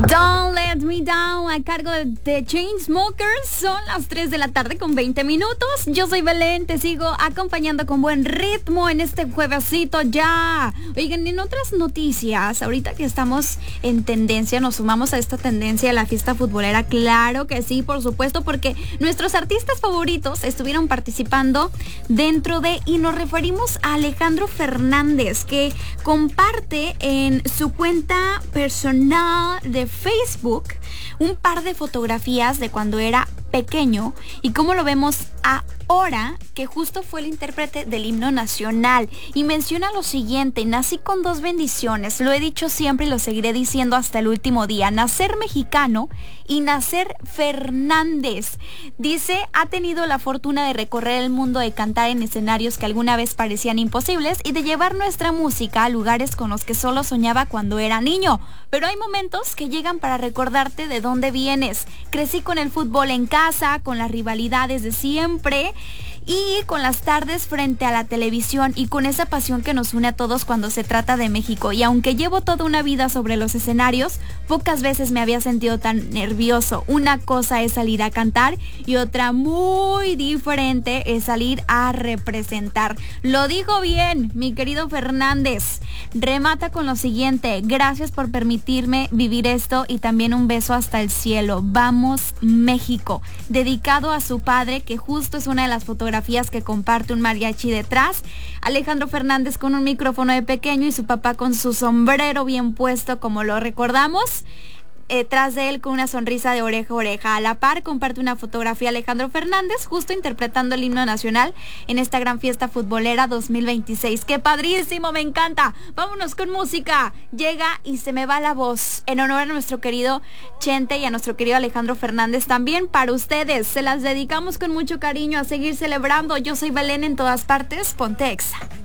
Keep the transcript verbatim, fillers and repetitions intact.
Don't Let Me Down a cargo de The Chainsmokers. Son las tres de la tarde con veinte minutos. Yo soy Belén, te sigo acompañando con buen ritmo en este juevesito ya. Oigan, en otras noticias, ahorita que estamos en tendencia, nos sumamos a esta tendencia de la fiesta futbolera. Claro que sí, por supuesto, porque nuestros artistas favoritos estuvieron participando dentro de, y nos referimos a Alejandro Fernández, que comparte en su cuenta personal de Facebook un par de fotografías de cuando era pequeño y cómo lo vemos ahora, que justo fue el intérprete del himno nacional, y menciona lo siguiente: nací con dos bendiciones, lo he dicho siempre y lo seguiré diciendo hasta el último día, nacer mexicano y nacer Fernández. Dice, ha tenido la fortuna de recorrer el mundo, de cantar en escenarios que alguna vez parecían imposibles y de llevar nuestra música a lugares con los que solo soñaba cuando era niño, pero hay momentos que llegan para recordarte de dónde vienes. Crecí con el fútbol en casa, con las rivalidades de siempre y con las tardes frente a la televisión y con esa pasión que nos une a todos cuando se trata de México. Y aunque llevo toda una vida sobre los escenarios, pocas veces me había sentido tan nervioso. Una cosa es salir a cantar y otra muy diferente es salir a representar. Lo dijo bien, mi querido Fernández. Remata con lo siguiente: gracias por permitirme vivir esto y también un beso hasta el cielo. Vamos México. Dedicado a su padre, que justo es una de las fotografías que comparte un mariachi detrás. Alejandro Fernández con un micrófono de pequeño y su papá con su sombrero bien puesto, como lo recordamos. Detrás de él con una sonrisa de oreja a oreja. A la par comparte una fotografía Alejandro Fernández justo interpretando el himno nacional en esta gran fiesta futbolera dos mil veintiséis. ¡Qué padrísimo! ¡Me encanta! Vámonos con música. Llega Y Se Me Va la Voz, en honor a nuestro querido Chente y a nuestro querido Alejandro Fernández. También para ustedes, se las dedicamos con mucho cariño, a seguir celebrando. Yo soy Belén en todas partes. Ponte Exa.